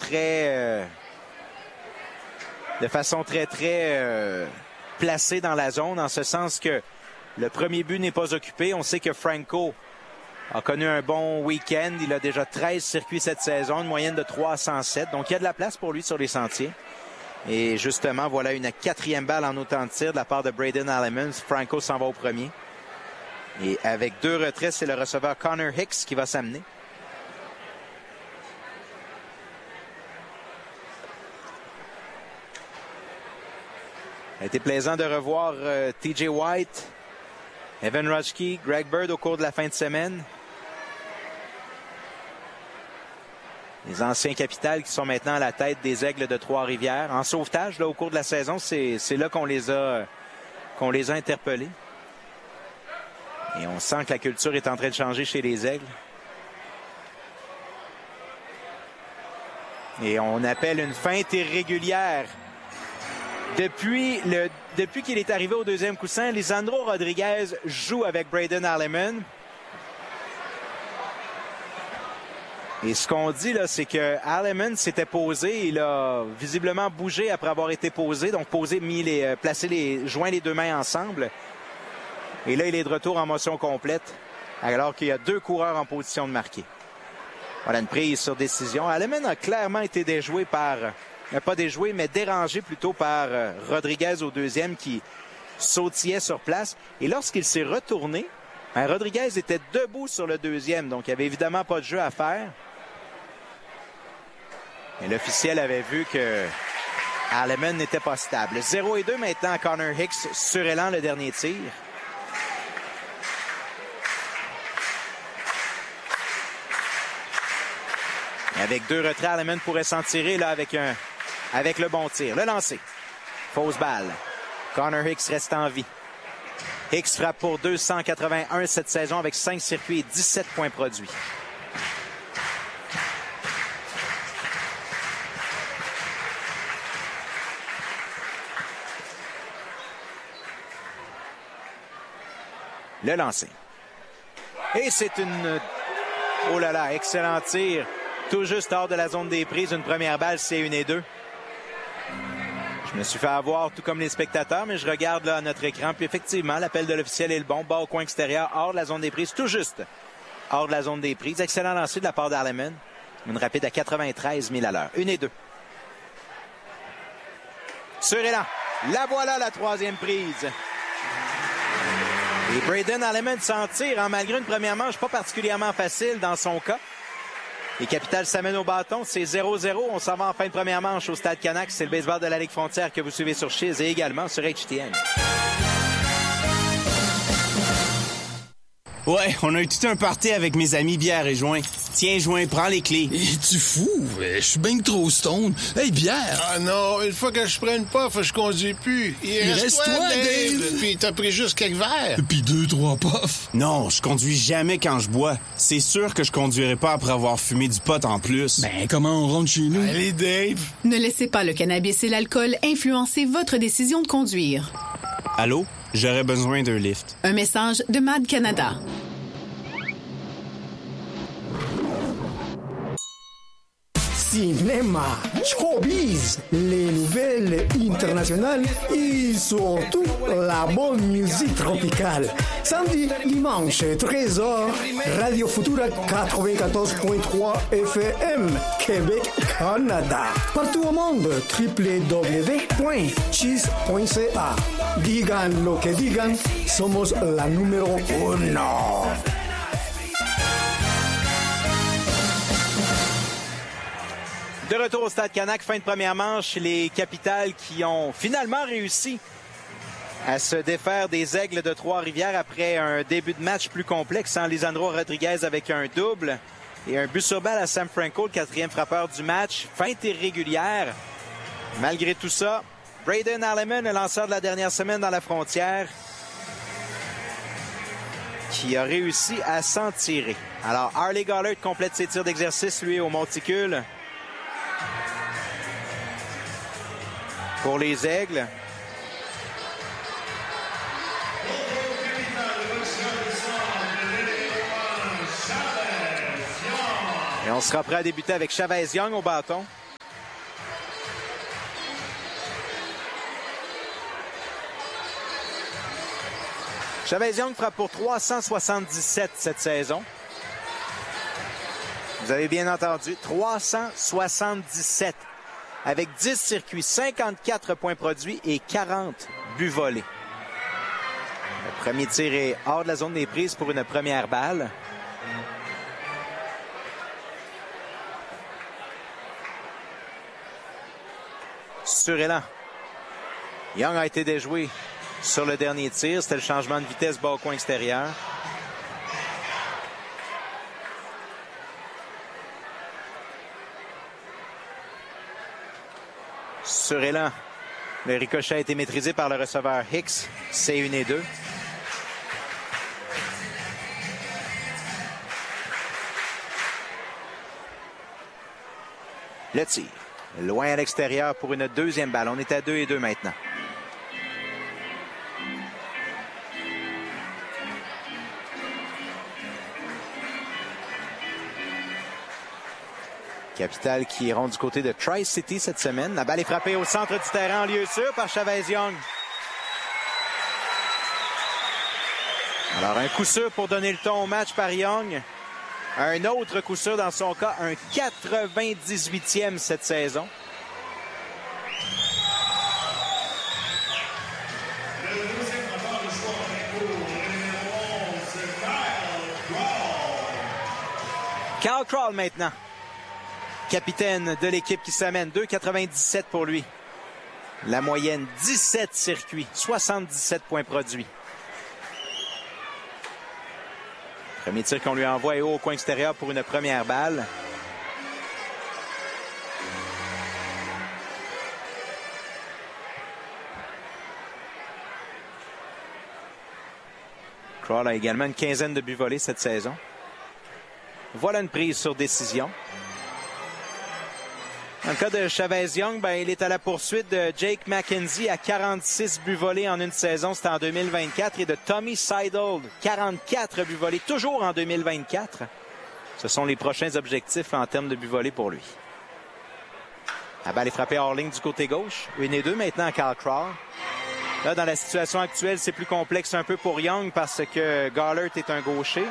très placée dans la zone, en ce sens que le premier but n'est pas occupé. On sait que Franco a connu un bon week-end. Il a déjà 13 circuits cette saison, une moyenne de 307. Donc, il y a de la place pour lui sur les sentiers. Et justement, voilà une 4e balle en autant de tir de la part de Braden Alleman. Franco s'en va au premier. Et avec 2 retraits, c'est le receveur Connor Hicks qui va s'amener. Ça a été plaisant de revoir TJ White, Evan Rutschke, Greg Bird au cours de la fin de semaine. Les anciens Capitals qui sont maintenant à la tête des Aigles de Trois-Rivières. En sauvetage, là, au cours de la saison, c'est là qu'on les a interpellés. Et on sent que la culture est en train de changer chez les Aigles. Et on appelle une feinte irrégulière. Depuis qu'il est arrivé au deuxième coussin, Lisandro Rodriguez joue avec Braden Alleman. Et ce qu'on dit, là, c'est que Alleman s'était posé. Il a visiblement bougé après avoir été posé. Donc, joint les 2 mains ensemble. Et là, il est de retour en motion complète, alors qu'il y a 2 coureurs en position de marquer. Voilà une prise sur décision. Alleman a clairement été déjoué pas déjoué, mais dérangé plutôt par Rodriguez au deuxième qui sautillait sur place. Et lorsqu'il s'est retourné, Rodriguez était debout sur le deuxième, donc il n'y avait évidemment pas de jeu à faire. Et l'officiel avait vu que Alleman n'était pas stable. 0-2 maintenant, Connor Hicks surélant le dernier tir. Avec 2 retraits, Alleman pourrait s'en tirer là avec le bon tir. Le lancer. Fausse balle. Connor Hicks reste en vie. Hicks frappe pour 281 cette saison avec 5 circuits et 17 points produits. Le lancer. Et c'est une... Oh là là, excellent tir. Tout juste hors de la zone des prises. Une première balle, c'est 1-2. Je me suis fait avoir tout comme les spectateurs, mais je regarde là à notre écran. Puis effectivement, l'appel de l'officiel est le bon. Bas au coin extérieur, hors de la zone des prises. Tout juste hors de la zone des prises. Excellent lancer de la part d'Alleman. Une rapide à 93 000 à l'heure. 1-2. Surélan. La voilà, la 3e prise. Et Braden Alleman s'en tire, malgré une première manche pas particulièrement facile dans son cas. Les Capitals s'amènent au bâton, c'est 0-0. On s'en va en fin de première manche au Stade Canac. C'est le baseball de la Ligue Frontière que vous suivez sur Chiz et également sur HTN. Ouais, on a eu tout un party avec mes amis bière et joint. Tiens, joint, prends les clés. Es-tu fou? Je suis bien trop stone. Hey, bière! Ah non, une fois que je prends une puff, je conduis plus. Il reste toi, Dave! Puis t'as pris juste quelques verres. Puis 2-3 puffs. Non, je conduis jamais quand je bois. C'est sûr que je conduirai pas après avoir fumé du pot en plus. Ben, comment on rentre chez nous? Allez, Dave! Ne laissez pas le cannabis et l'alcool influencer votre décision de conduire. Allô? J'aurais besoin d'un lift. Un message de MAD Canada. Cinéma, showbiz, les nouvelles internationales et surtout la bonne musique tropicale. Samedi, dimanche, 13h, Radio Futura 94.3 FM, Québec, Canada. Partout au monde, www.cheese.ca. Digan lo que digan, somos la número 1. De retour au Stade Canac, fin de première manche, les Capitals qui ont finalement réussi à se défaire des Aigles de Trois-Rivières après un début de match plus complexe, sans Lisandro Rodriguez avec un double et un but sur balle à Sam Franco, le 4e frappeur du match. Feinte irrégulière. Malgré tout ça, Braden Alleman, le lanceur de la dernière semaine dans la frontière, qui a réussi à s'en tirer. Alors, Harley Gollert complète ses tirs d'exercice, lui, au monticule. Pour les Aigles. Et on sera prêt à débuter avec Chavez Young au bâton. Chavez-Young frappe pour 377 cette saison. Vous avez bien entendu, 377. Avec 10 circuits, 54 points produits et 40 buts volés. Le premier tir est hors de la zone des prises pour une première balle. Surélans. Young a été déjoué sur le dernier tir. C'était le changement de vitesse bas au coin extérieur. Surélans. Le ricochet a été maîtrisé par le receveur Hicks. C'est 1 et 2. Le tir. Loin à l'extérieur pour une deuxième balle. On est à 2 et 2 maintenant. Capital qui iront du côté de Tri-City cette semaine. La balle est frappée au centre du terrain en lieu sûr par Chavez-Young. Alors un coup sûr pour donner le ton au match par Young. Un autre coup sûr dans son cas, un 98e cette saison. Kyle Crawl maintenant. Capitaine de l'équipe qui s'amène. 2,97 pour lui. La moyenne, 17 circuits, 77 points produits. Premier tir qu'on lui envoie est haut au coin extérieur pour une première balle. Crawl a également une quinzaine de buts volés cette saison. Voilà une prise sur décision. Dans le cas de Chavez-Young, il est à la poursuite de Jake McKenzie à 46 buts volés en une saison. C'était en 2024. Et de Tommy Seidel, 44 buts volés, toujours en 2024. Ce sont les prochains objectifs en termes de buts volés pour lui. La balle est frappée hors ligne du côté gauche. 1 et 2 maintenant à Kyle Crawl. Là, dans la situation actuelle, c'est plus complexe un peu pour Young parce que Garlert est un gaucher.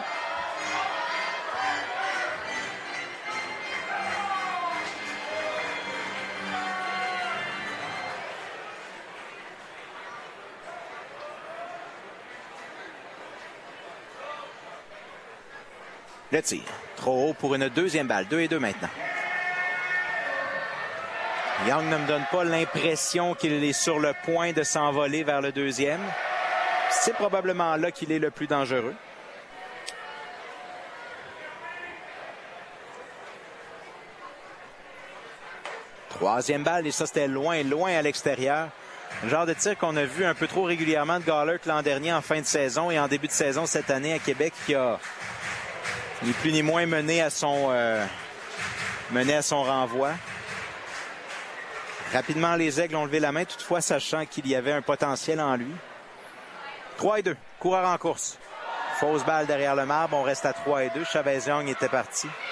Le tir. Trop haut pour une deuxième balle. 2 et 2 maintenant. Young ne me donne pas l'impression qu'il est sur le point de s'envoler vers le deuxième. C'est probablement là qu'il est le plus dangereux. Troisième balle, et ça, c'était loin, loin à l'extérieur. Le genre de tir qu'on a vu un peu trop régulièrement de Garlert l'an dernier en fin de saison et en début de saison cette année à Québec qui a ni plus ni moins mené à son renvoi. Rapidement, les Aigles ont levé la main, toutefois sachant qu'il y avait un potentiel en lui. 3 et 2, coureur en course. Fausse balle derrière le marbre, on reste à 3 et 2. Chavez-Young était parti.